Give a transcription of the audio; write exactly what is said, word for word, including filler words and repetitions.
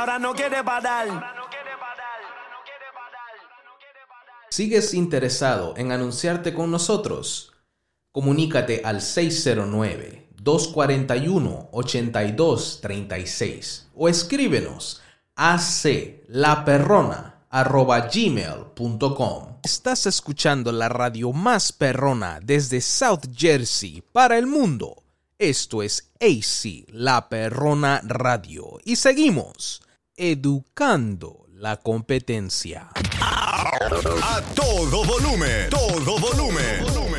ahora no quiere parar. ¿Sigues interesado en anunciarte con nosotros? Comunícate al seis cero nueve, dos cuatro uno, ocho dos tres seis o escríbenos a aclaperrona arroba gmail punto com. Estás escuchando la radio más perrona desde South Jersey para el mundo. Esto es A C, La Perrona Radio. Y seguimos educando la competencia. A todo volumen, todo volumen.